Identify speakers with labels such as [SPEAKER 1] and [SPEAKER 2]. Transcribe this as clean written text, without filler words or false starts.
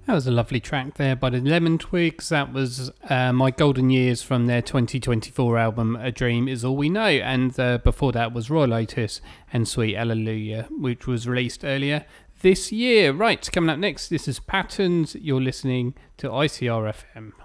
[SPEAKER 1] That was a lovely track there by the Lemon Twigs. That was My Golden Years from their 2024 album A Dream Is All We Know. And before that was Royal Otis and Sweet Hallelujah, which was released earlier this year. Right, coming up next, this is Patterns. You're listening to ICRFM.